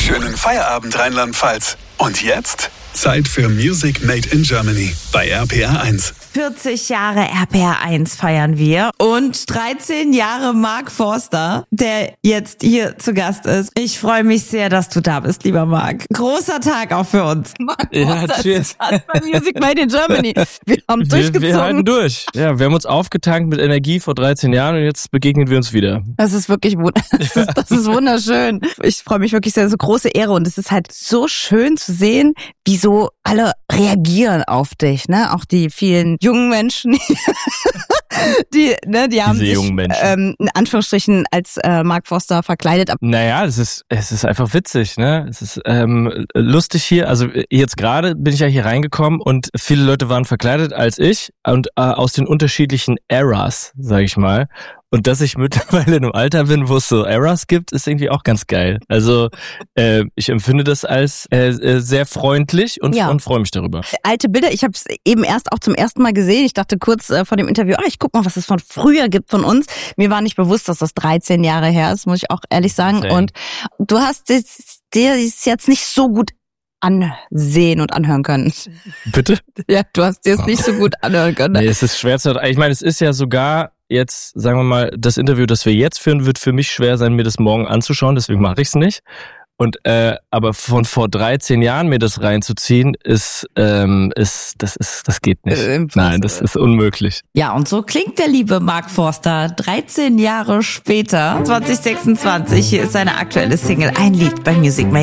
Schönen Feierabend, Rheinland-Pfalz. Und jetzt Zeit für Music Made in Germany bei RPR 1. 40 Jahre RPR 1 feiern wir und 13 Jahre Mark Forster, der jetzt hier zu Gast ist. Ich freue mich sehr, dass du da bist, lieber Mark. Großer Tag auch für uns. Mark Forster ist bei Music Made in Germany. Wir haben durchgezogen. Wir halten durch. Ja, wir haben uns aufgetankt mit Energie vor 13 Jahren und jetzt begegnen wir uns wieder. Das ist wirklich das ist wunderschön. Ich freue mich wirklich sehr, so große Ehre und es ist halt so schön zu sehen, wie so alle reagieren auf dich, ne? Auch die vielen jungen Menschen, die haben sich in Anführungsstrichen als Mark Forster verkleidet. Naja, es ist einfach witzig, ne? Es ist lustig hier. Also jetzt gerade bin ich ja hier reingekommen und viele Leute waren verkleidet als ich und aus den unterschiedlichen Eras, sag ich mal. Und dass ich mittlerweile in einem Alter bin, wo es so Eras gibt, ist irgendwie auch ganz geil. Also ich empfinde das als sehr freundlich und freue mich darüber. Alte Bilder, ich habe es eben erst auch zum ersten Mal gesehen. Ich dachte kurz vor dem Interview, ich guck mal, was es von früher gibt von uns. Mir war nicht bewusst, dass das 13 Jahre her ist, muss ich auch ehrlich sagen. Same. Und du hast dir jetzt nicht so gut ansehen und anhören können. Bitte? Ja, du hast dir es nicht so gut anhören können. Nee, es ist schwer zu... Ich meine, es ist ja sogar jetzt, sagen wir mal, das Interview, das wir jetzt führen, wird für mich schwer sein, mir das morgen anzuschauen, deswegen mache ich es nicht. Und aber von vor 13 Jahren mir das reinzuziehen, das geht nicht. Nein, das ist unmöglich. Ja, und so klingt der liebe Mark Forster 13 Jahre später, 2026. Hier ist seine aktuelle Single, ein Lied bei Music Made